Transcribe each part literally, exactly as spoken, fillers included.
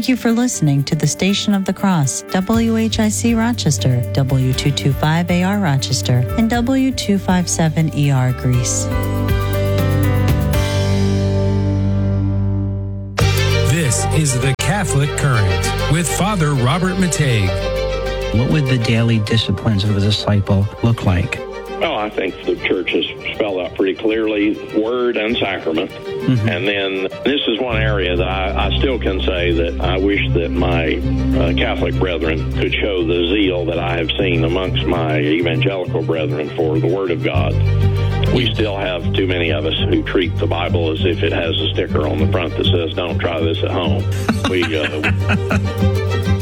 Thank you for listening to the Station of the Cross, W H I C Rochester, W two twenty-five A R Rochester, and W two fifty-seven E R Greece. This is the Catholic Current with Father Robert Matei. What would the daily disciplines of a disciple look like? Well, I think the church has spelled out pretty clearly word and sacrament. Mm-hmm. And then this is one area that I, I still can say that I wish that my uh, Catholic brethren could show the zeal that I have seen amongst my evangelical brethren for the Word of God. We still have too many of us who treat the Bible as if it has a sticker on the front that says, don't try this at home. We uh,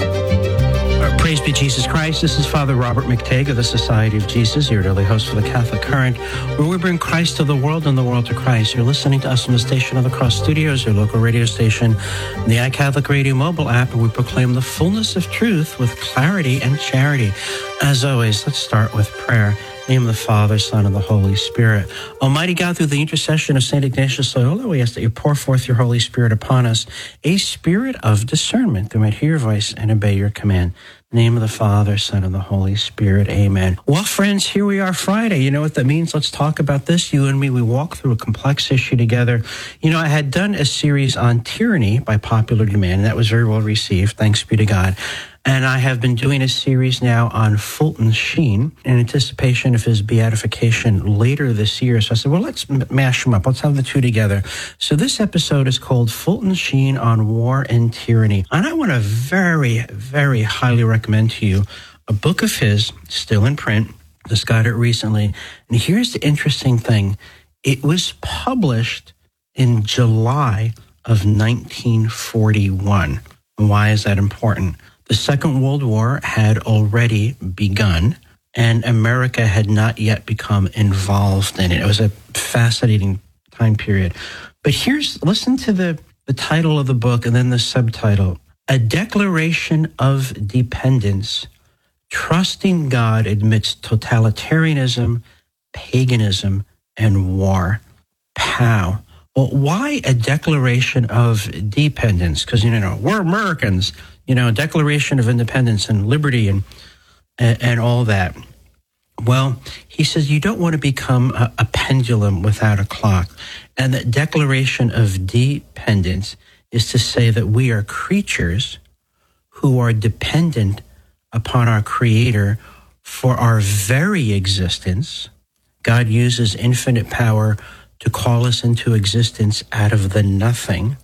Praise be Jesus Christ. This is Father Robert McTague of the Society of Jesus, your daily host for the Catholic Current, where we bring Christ to the world and the world to Christ. You're listening to us from the Station of the Cross Studios, your local radio station, the iCatholic Radio mobile app, and we proclaim the fullness of truth with clarity and charity. As always, let's start with prayer. In the name of the Father, Son, and the Holy Spirit. Almighty God, through the intercession of Saint Ignatius Loyola, we ask that you pour forth your Holy Spirit upon us, a spirit of discernment, that we might hear your voice and obey your command. In the name of the Father, Son, and the Holy Spirit. Amen. Well, friends, here we are Friday. You know what that means? Let's talk about this. You and me, we walk through a complex issue together. You know, I had done a series on tyranny by popular demand, and that was very well received. Thanks be to God. And I have been doing a series now on Fulton Sheen in anticipation of his beatification later this year. So I said, well, let's mash them up. Let's have the two together. So this episode is called Fulton Sheen on War and Tyranny. And I want to very, very highly recommend to you a book of his, still in print. Just got it recently. And here's the interesting thing. It was published in July of nineteen forty-one. And why is that important? The Second World War had already begun, and America had not yet become involved in it. It was a fascinating time period. But here's, listen to the, the title of the book and then the subtitle. A Declaration of Dependence, Trusting God Amidst Totalitarianism, Paganism, and War. Pow. Well, why a declaration of dependence? Because, you know, we're Americans. You know, Declaration of Independence and liberty and, and and all that. Well, he says you don't want to become a, a pendulum without a clock. And the Declaration of Dependence is to say that we are creatures who are dependent upon our Creator for our very existence. God uses infinite power to call us into existence out of the nothing.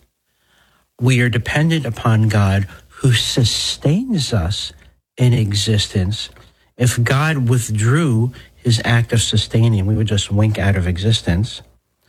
We are dependent upon God who sustains us in existence. If God withdrew his act of sustaining, we would just wink out of existence.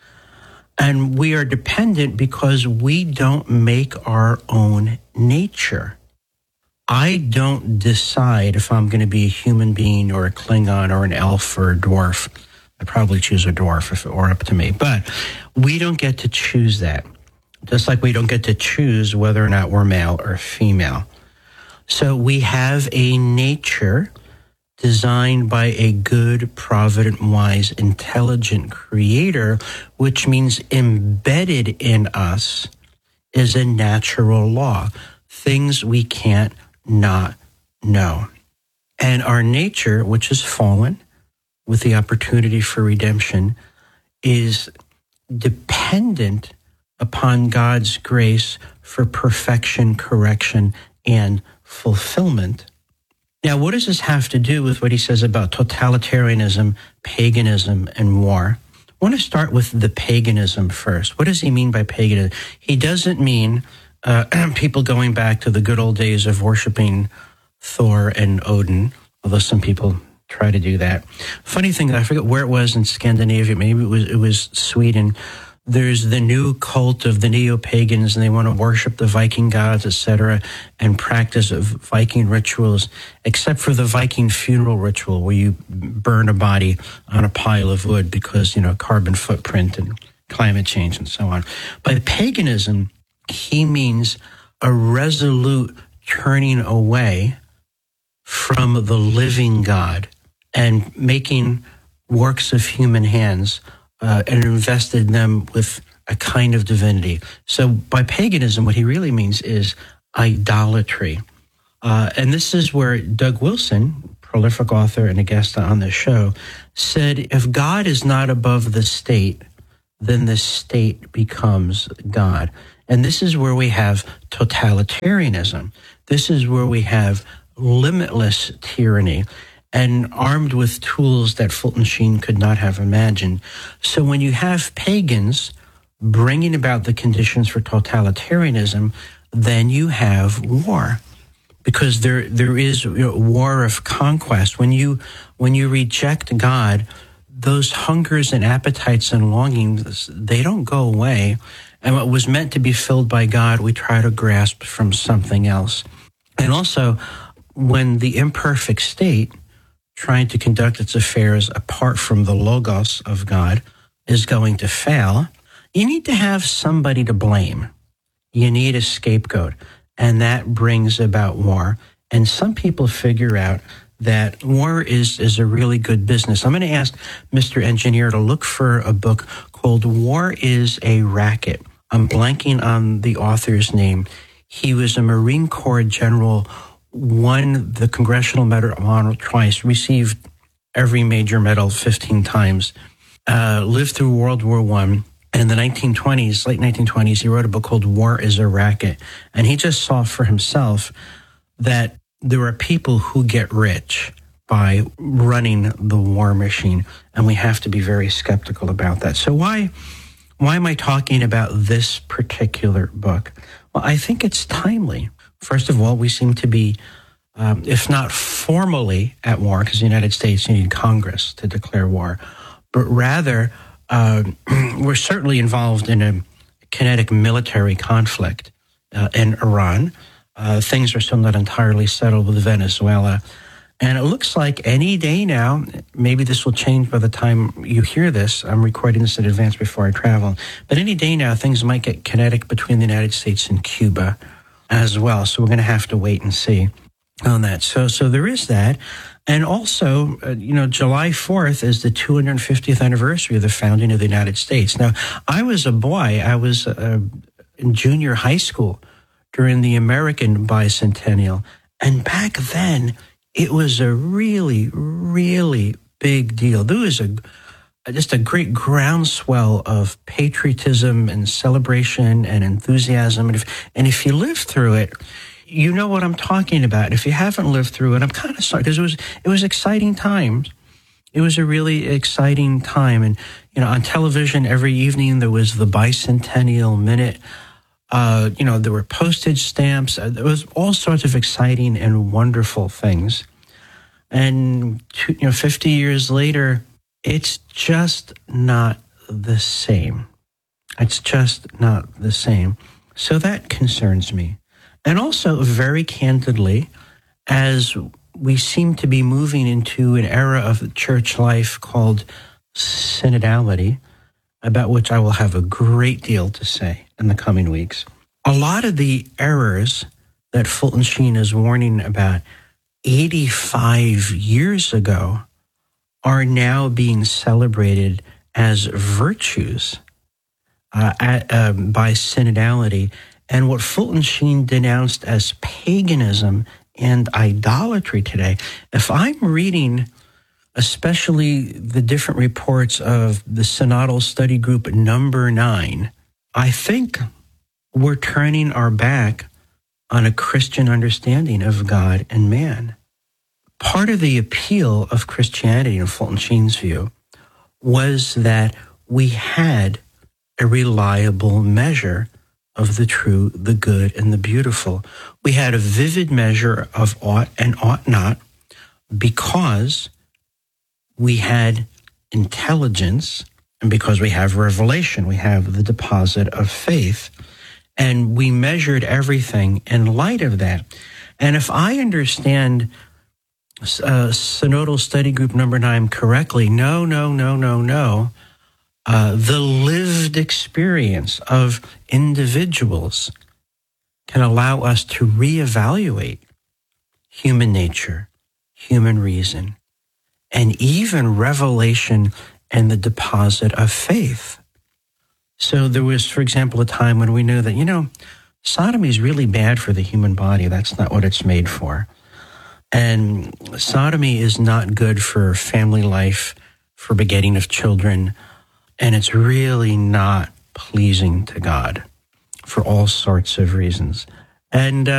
And we are dependent because we don't make our own nature. I don't decide if I'm going to be a human being or a Klingon or an elf or a dwarf. I'd probably choose a dwarf if it were up to me. But we don't get to choose that. Just like we don't get to choose whether or not we're male or female. So we have a nature designed by a good, provident, wise, intelligent Creator, which means embedded in us is a natural law, things we can't not know. And our nature, which is fallen, with the opportunity for redemption, is dependent upon God's grace for perfection, correction, and fulfillment. Now, what does this have to do with what he says about totalitarianism, paganism, and war? I want to start with the paganism first. What does he mean by paganism? He doesn't mean uh, people going back to the good old days of worshiping Thor and Odin, although some people try to do that. Funny thing, I forget where it was in Scandinavia. Maybe it was it was Sweden. There's the new cult of the neo-pagans, and they want to worship the Viking gods, et cetera, and practice of Viking rituals, except for the Viking funeral ritual where you burn a body on a pile of wood because, you know, carbon footprint and climate change and so on. By paganism, he means a resolute turning away from the living God and making works of human hands Uh, and invested them with a kind of divinity. So by paganism, what he really means is idolatry. Uh, and this is where Doug Wilson, prolific author and a guest on the show, said, if God is not above the state, then the state becomes God. And this is where we have totalitarianism. This is where we have limitless tyranny, and armed with tools that Fulton Sheen could not have imagined. So when you have pagans bringing about the conditions for totalitarianism, then you have war, because there there is you know, war of conquest. When you when you reject God, those hungers and appetites and longings, they don't go away. And what was meant to be filled by God, we try to grasp from something else. And also, when the imperfect state, trying to conduct its affairs apart from the logos of God, is going to fail, you need to have somebody to blame. You need a scapegoat, and that brings about war. And some people figure out that war is, is a really good business. I'm going to ask Mister Engineer to look for a book called War is a Racket. I'm blanking on the author's name. He was a Marine Corps general, won the Congressional Medal of Honor twice, received every major medal fifteen times, uh, lived through World War One. And in the nineteen twenties, late nineteen twenties, he wrote a book called War is a Racket. And he just saw for himself that there are people who get rich by running the war machine, and we have to be very skeptical about that. So why, why am I talking about this particular book? Well, I think it's timely. First of all, we seem to be, um, if not formally at war, because the United States, you need Congress to declare war, but rather uh, we're certainly involved in a kinetic military conflict uh, in Iran. Uh, things are still not entirely settled with Venezuela. And it looks like any day now, maybe this will change by the time you hear this. I'm recording this in advance before I travel. But any day now, things might get kinetic between the United States and Cuba as well. So we're going to have to wait and see on that. So so there is that. And also, uh, you know, July fourth is the two hundred fiftieth anniversary of the founding of the United States. Now, I was a boy. I was uh, in junior high school during the American bicentennial. And back then, it was a really, really big deal. There was a just a great groundswell of patriotism and celebration and enthusiasm. And if, and if you lived through it, you know what I'm talking about. If you haven't lived through it, I'm kind of sorry, because it was, it was exciting times. It was a really exciting time. And, you know, on television every evening, there was the Bicentennial Minute. Uh, you know, there were postage stamps. Uh, there was all sorts of exciting and wonderful things. And, two, you know, fifty years later, it's just not the same. It's just not the same. So that concerns me. And also, very candidly, as we seem to be moving into an era of church life called synodality, about which I will have a great deal to say in the coming weeks. A lot of the errors that Fulton Sheen is warning about eighty-five years ago are now being celebrated as virtues uh, at, um, by synodality. And what Fulton Sheen denounced as paganism and idolatry today, if I'm reading especially the different reports of the Synodal Study Group number nine, I think we're turning our back on a Christian understanding of God and man. Part of the appeal of Christianity, in Fulton Sheen's view, was that we had a reliable measure of the true, the good, and the beautiful. We had a vivid measure of ought and ought not because we had intelligence, and because we have revelation, we have the deposit of faith, and we measured everything in light of that. And if I understand uh, Synodal Study Group number nine correctly, no, no, no, no, no, uh, the lived experience of individuals can allow us to reevaluate human nature, human reason, and even revelation and the deposit of faith. So there was, for example, a time when we knew that, you know, sodomy is really bad for the human body. That's not what it's made for. And sodomy is not good for family life, for begetting of children, and it's really not pleasing to God for all sorts of reasons. And uh,